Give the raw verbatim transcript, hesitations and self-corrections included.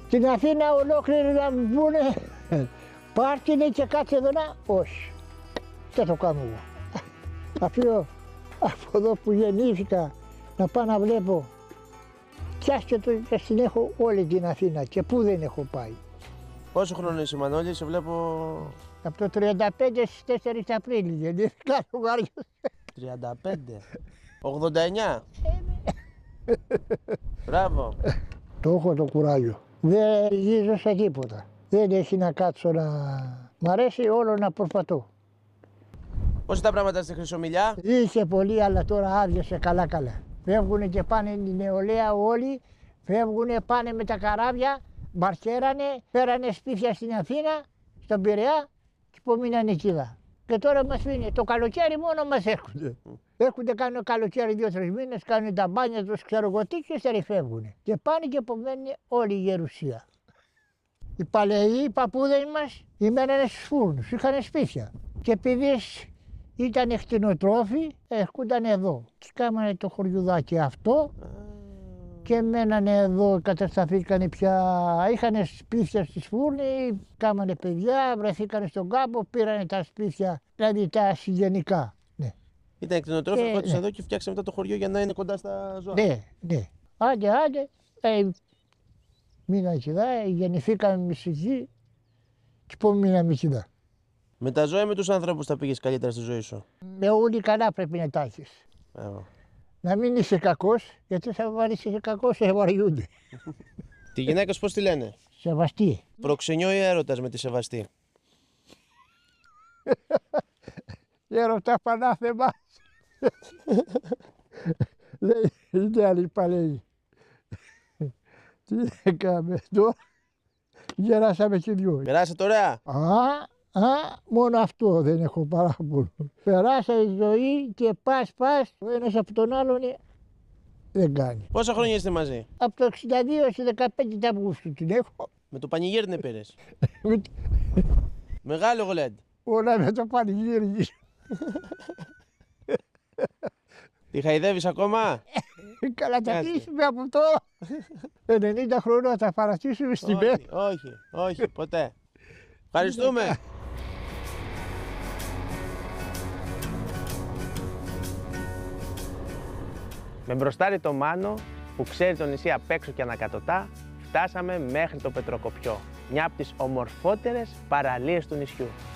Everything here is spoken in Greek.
Την Αθήνα ολόκληρη να μου πούνε πάρτινε και κάτσε εδώ να... Όχι. Δεν το κάνω εγώ. Αφήνω από εδώ που γεννήθηκα να πάω να βλέπω. Πιάστε το και στην έχω όλη την Αθήνα και πού δεν έχω πάει. Πόσο χρόνο είσαι Μανώλη, σε βλέπω... Από το τριάντα πέντε στις τέσσερις Απρίλη γεννήθηκα το γάριο. τριάντα πέντε. ογδόντα εννιά. Μπράβο. Το έχω το κουράγιο. Δεν ζήσω σε τίποτα. Δεν έχει να κάτσω να... Μ' αρέσει όλο να προσπαθώ. Πώς τα πράγματα στη Χρυσομιλιά? Είχε πολύ, αλλά τώρα άδειασε καλά καλά. Φεύγουνε και πάνε η νεολαία όλοι, φεύγουνε, πάνε με τα καράβια, μπαρκέρανε, φέρανε σπίτια στην Αθήνα, στον Πειραιά και υπομείνανε εκεί. Και τώρα μας φύγει. Το καλοκαίρι μόνο μας έρχονται. Έρχονται, κάνουν καλοκαίρι δύο-τρεις μήνες, κάνουν τα μπάνια τους, ξέρω εγώ τι, και ύστερα φεύγουν. Και πάνε και απομένουν όλη η γερουσία. Οι παλαιοί, οι παππούδες μας, ημένανε στους φούρνους, είχαν σπίτια. Και επειδή ήταν κτηνοτρόφοι, έρχονταν εδώ. Και κάμανε το χωριουδάκι αυτό και μένανε εδώ, κατασταθήκανε πια, είχαν σπίτια στις φούρνοι, κάμανε παιδιά, βρεθήκανε στον κάμπο, πήρανε τα σπίτια, δηλαδή τα συγγενικά. Ναι. Ήταν κτηνοτρόφοι, Ε, ερχόντουσαν ναι. εδώ και φτιάξαμε μετά το χωριό για να είναι κοντά στα ζώα. Ναι, ναι. Άντε, άντε, ε, μήνα εκεί, γεννηθήκαμε εμείς εκεί και πού μείναμε εκεί. Με τα ζώα ή με τους ανθρώπους θα πήγες καλύτερα στη ζωή σου? Με όλοι καλά πρέπει να τα έχεις. Μπράβο. Να μην είσαι κακός, γιατί θα βάλεις είσαι κακός, σε βαριούνται. Τη γυναίκα σου πώς τη λένε? Σεβαστή. Προξενιό ή έρωτας με τη Σεβαστή? Έρωτα πανάθεμα. Δεν είναι άλλη παλαιοί. Τι έκαμε τώρα, γεράσαμε και δυο. Περάσατε ωραία. Α, α, μόνο αυτό δεν έχω παράπονο. Περάσα η ζωή και πας πας, ο ένας από τον άλλον ε, δεν κάνει. Πόσα χρόνια είστε μαζί? Από το εξήντα δύο έως δεκαπέντε Αυγούστου την έχω. Με το πανηγύρι την πήρες? Με- Μεγάλο γλέντ. Όλα με το πανηγύρι. Τη χαϊδεύεις ακόμα? Καλά τα Κάτσε. κλείσουμε από τώρα. ενενήντα χρόνια θα παρατήσουμε στην πέρα. όχι, όχι, όχι, ποτέ. Ευχαριστούμε. Με μπροστάρι το Μάνο, που ξέρει το νησί απ' έξω και ανακατοτά, φτάσαμε μέχρι το Πετροκοπιό, μια από τις ομορφότερες παραλίες του νησιού.